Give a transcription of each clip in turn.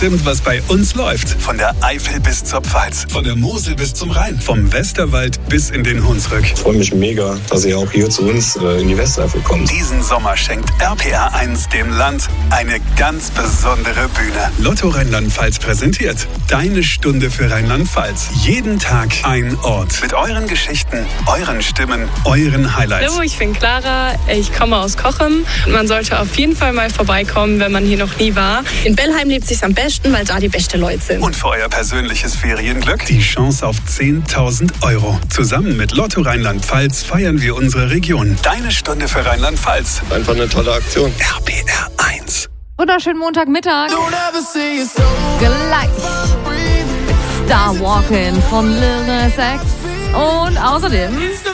bestimmt, was bei uns läuft. Von der Eifel bis zur Pfalz, von der Mosel bis zum Rhein, vom Westerwald bis in den Hunsrück. Ich freue mich mega, dass ihr auch hier zu uns in die Westeifel kommt. Diesen Sommer schenkt RPR 1 dem Land eine ganz besondere Bühne. Lotto Rheinland-Pfalz präsentiert Deine Stunde für Rheinland-Pfalz. Jeden Tag ein Ort. Mit euren Geschichten, euren Stimmen, euren Highlights. Hallo, ich bin Clara. Ich komme aus Cochem. Man sollte auf jeden Fall mal vorbeikommen, wenn man hier noch nie war. In Bellheim lebt es sich am besten, weil da die besten Leute sind. Und für euer persönliches Ferienglück die Chance auf 10.000 €. Zusammen mit Lotto Rheinland-Pfalz feiern wir unsere Region. Deine Stunde für Rheinland-Pfalz. Einfach eine tolle Aktion. RPR 1. Wunderschönen Montagmittag. Gleich mit Star Walking von Lil Nas X und außerdem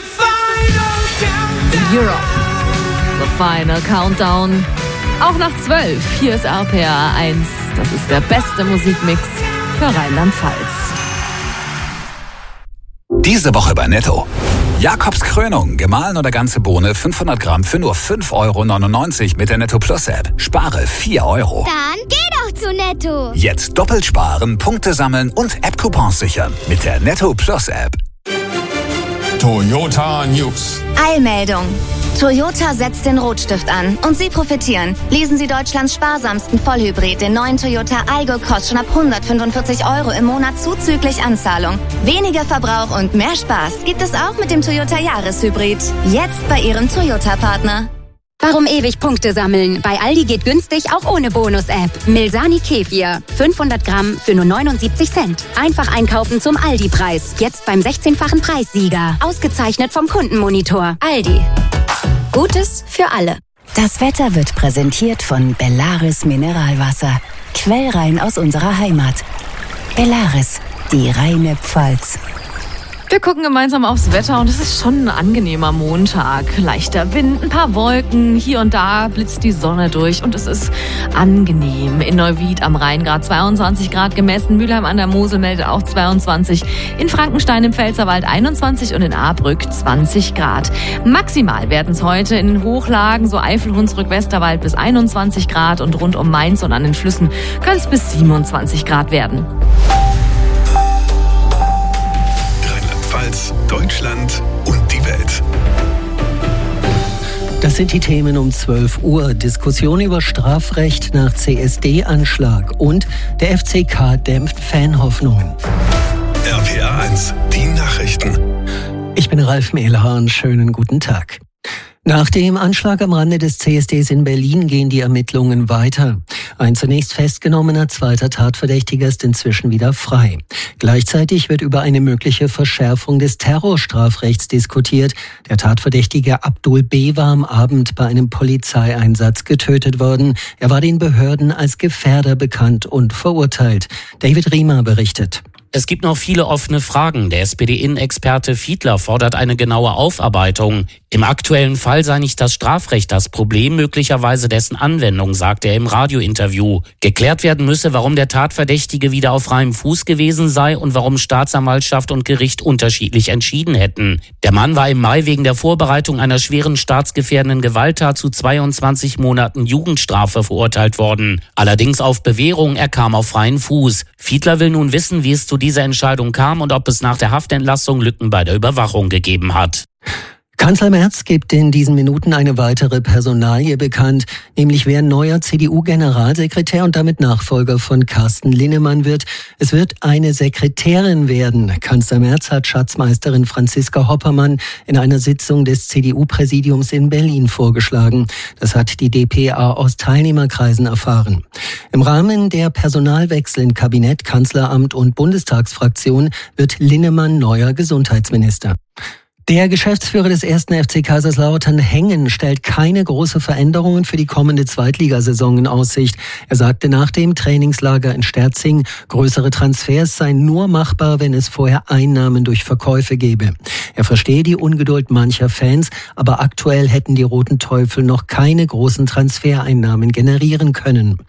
Europe. The Final Countdown. Auch nach 12. Hier ist RPR 1. Das ist der beste Musikmix für Rheinland-Pfalz. Diese Woche bei Netto. Jakobs Krönung, gemahlen oder ganze Bohne, 500 Gramm für nur 5,99 € mit der Netto Plus App. Spare 4 €. Dann geh doch zu Netto. Jetzt doppelt sparen, Punkte sammeln und App-Coupons sichern mit der Netto Plus App. Toyota News. Eilmeldung. Toyota setzt den Rotstift an und Sie profitieren. Lesen Sie Deutschlands sparsamsten Vollhybrid, den neuen Toyota Aygo, kostet schon ab 145 € im Monat zuzüglich Anzahlung. Weniger Verbrauch und mehr Spaß gibt es auch mit dem Toyota Jahreshybrid. Jetzt bei Ihrem Toyota-Partner. Warum ewig Punkte sammeln? Bei Aldi geht günstig auch ohne Bonus-App. Milsani Kefir. 500 Gramm für nur 79 Cent. Einfach einkaufen zum Aldi-Preis. Jetzt beim 16-fachen Preissieger. Ausgezeichnet vom Kundenmonitor. Aldi. Gutes für alle. Das Wetter wird präsentiert von Bellaris Mineralwasser. Quellrein aus unserer Heimat. Bellaris, die reine Pfalz. Wir gucken gemeinsam aufs Wetter und es ist schon ein angenehmer Montag. Leichter Wind, ein paar Wolken, hier und da blitzt die Sonne durch und es ist angenehm. In Neuwied am Rhein gerade 22 Grad gemessen, Mülheim an der Mosel meldet auch 22, in Frankenstein im Pfälzerwald 21 und in Ahrbrück 20 Grad. Maximal werden es heute in den Hochlagen, so Eifel, Hunsrück, Westerwald bis 21 Grad und rund um Mainz und an den Flüssen können es bis 27 Grad werden. Deutschland und die Welt. Das sind die Themen um 12 Uhr. Diskussion über Strafrecht nach CSD-Anschlag und der FCK dämpft Fanhoffnungen. RPR 1, die Nachrichten. Ich bin Ralf Mehlhahn, schönen guten Tag. Nach dem Anschlag am Rande des CSDs in Berlin gehen die Ermittlungen weiter. Ein zunächst festgenommener zweiter Tatverdächtiger ist inzwischen wieder frei. Gleichzeitig wird über eine mögliche Verschärfung des Terrorstrafrechts diskutiert. Der Tatverdächtige Abdul B. war am Abend bei einem Polizeieinsatz getötet worden. Er war den Behörden als Gefährder bekannt und verurteilt. David Riemer berichtet. Es gibt noch viele offene Fragen. Der SPD-Innenexperte Fiedler fordert eine genaue Aufarbeitung. Im aktuellen Fall sei nicht das Strafrecht das Problem, möglicherweise dessen Anwendung, sagt er im Radiointerview. Geklärt werden müsse, warum der Tatverdächtige wieder auf freiem Fuß gewesen sei und warum Staatsanwaltschaft und Gericht unterschiedlich entschieden hätten. Der Mann war im Mai wegen der Vorbereitung einer schweren staatsgefährdenden Gewalttat zu 22 Monaten Jugendstrafe verurteilt worden. Allerdings auf Bewährung, er kam auf freien Fuß. Fiedler will nun wissen, wie es zu dieser Entscheidung kam und ob es nach der Haftentlassung Lücken bei der Überwachung gegeben hat. Kanzler Merz gibt in diesen Minuten eine weitere Personalie bekannt, nämlich wer neuer CDU-Generalsekretär und damit Nachfolger von Carsten Linnemann wird. Es wird eine Sekretärin werden. Kanzler Merz hat Schatzmeisterin Franziska Hoppermann in einer Sitzung des CDU-Präsidiums in Berlin vorgeschlagen. Das hat die dpa aus Teilnehmerkreisen erfahren. Im Rahmen der Personalwechsel in Kabinett, Kanzleramt und Bundestagsfraktion wird Linnemann neuer Gesundheitsminister. Der Geschäftsführer des 1. FC Kaiserslautern, Hengen, stellt keine große Veränderungen für die kommende Zweitligasaison in Aussicht. Er sagte nach dem Trainingslager in Sterzing, größere Transfers seien nur machbar, wenn es vorher Einnahmen durch Verkäufe gäbe. Er verstehe die Ungeduld mancher Fans, aber aktuell hätten die Roten Teufel noch keine großen Transfereinnahmen generieren können.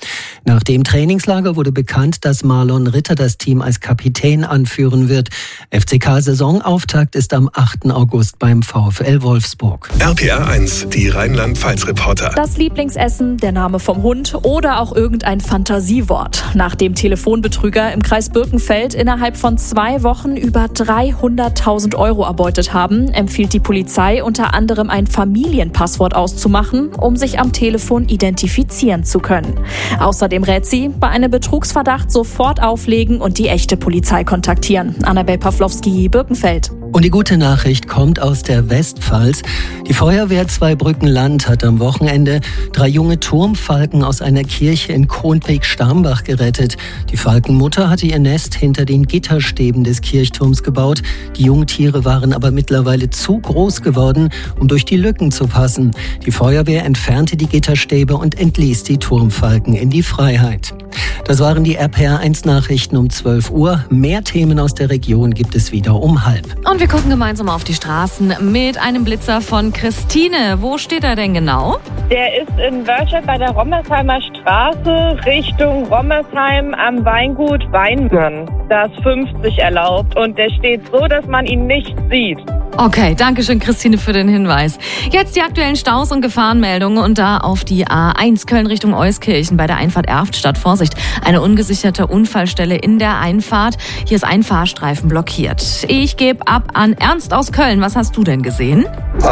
Nach dem Trainingslager wurde bekannt, dass Marlon Ritter das Team als Kapitän anführen wird. FCK-Saisonauftakt ist am 8. August beim VfL Wolfsburg. RPR 1, die Rheinland-Pfalz-Reporter. Das Lieblingsessen, der Name vom Hund oder auch irgendein Fantasiewort. Nachdem Telefonbetrüger im Kreis Birkenfeld innerhalb von 2 Wochen über 300.000 Euro erbeutet haben, empfiehlt die Polizei unter anderem ein Familienpasswort auszumachen, um sich am Telefon identifizieren zu können. Außerdem rät sie, bei einem Betrugsverdacht sofort auflegen und die echte Polizei kontaktieren. Annabel Pawlowski, Birkenfeld. Und die gute Nachricht kommt aus der Westpfalz. Die Feuerwehr Zweibrücken-Land hat am Wochenende 3 junge Turmfalken aus einer Kirche in Kronweg-Starmbach gerettet. Die Falkenmutter hatte ihr Nest hinter den Gitterstäben des Kirchturms gebaut. Die Jungtiere waren aber mittlerweile zu groß geworden, um durch die Lücken zu passen. Die Feuerwehr entfernte die Gitterstäbe und entließ die Turmfalken in die Freiheit. Das waren die RPR 1 Nachrichten um 12 Uhr. Mehr Themen aus der Region gibt es wieder um 12:30. Und wir gucken gemeinsam auf die Straßen mit einem Blitzer von Christine. Wo steht er denn genau? Der ist in Wörthersheim bei der Rommersheimer Straße Richtung Rommersheim am Weingut Weinmann. Da ist 50 erlaubt und der steht so, dass man ihn nicht sieht. Okay, danke schön, Christine, für den Hinweis. Jetzt die aktuellen Staus und Gefahrenmeldungen und da auf die A1 Köln Richtung Euskirchen bei der Einfahrt Erftstadt. Vorsicht, eine ungesicherte Unfallstelle in der Einfahrt. Hier ist ein Fahrstreifen blockiert. Ich gebe ab an Ernst aus Köln. Was hast du denn gesehen?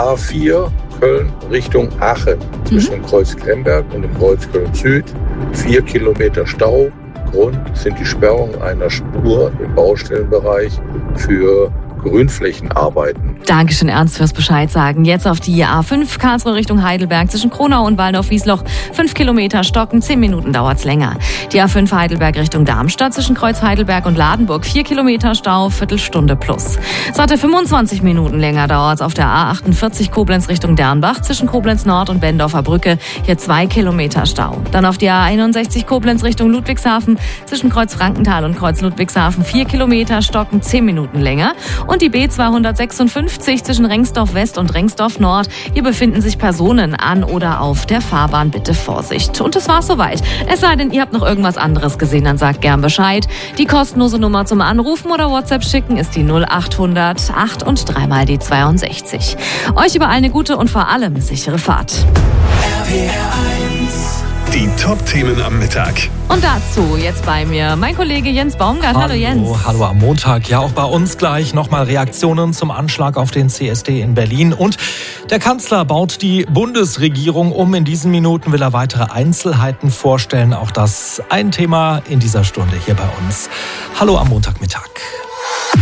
A4 Köln Richtung Aachen zwischen Kreuz Kremberg und dem Kreuz Köln Süd. 4 Kilometer Stau. Grund sind die Sperrung einer Spur im Baustellenbereich für Grünflächenarbeiten. Dankeschön, Ernst, fürs Bescheid sagen. Jetzt auf die A5 Karlsruhe Richtung Heidelberg zwischen Kronau und Waldorf-Wiesloch. 5 Kilometer Stocken, 10 Minuten dauert's länger. Die A5 Heidelberg Richtung Darmstadt zwischen Kreuz Heidelberg und Ladenburg. 4 Kilometer Stau, Viertelstunde plus. Satte 25 Minuten länger dauert's auf der A48 Koblenz Richtung Dernbach zwischen Koblenz Nord und Bendorfer Brücke. Hier 2 Kilometer Stau. Dann auf die A61 Koblenz Richtung Ludwigshafen zwischen Kreuz Frankenthal und Kreuz Ludwigshafen. 4 Kilometer Stocken, 10 Minuten länger. Und die B256 zwischen Rengsdorf West und Rengsdorf Nord. Hier befinden sich Personen an oder auf der Fahrbahn. Bitte Vorsicht. Und das war's soweit. Es sei denn, ihr habt noch irgendwas anderes gesehen, dann sagt gern Bescheid. Die kostenlose Nummer zum Anrufen oder WhatsApp schicken ist die 0800 8 und 3 mal die 62. Euch überall eine gute und vor allem sichere Fahrt. Die Top-Themen am Mittag. Und dazu jetzt bei mir mein Kollege Jens Baumgart. Hallo Jens. Hallo am Montag. Ja, auch bei uns gleich nochmal Reaktionen zum Anschlag auf den CSD in Berlin. Und der Kanzler baut die Bundesregierung um. In diesen Minuten will er weitere Einzelheiten vorstellen. Auch das ein Thema in dieser Stunde hier bei uns. Hallo am Montagmittag.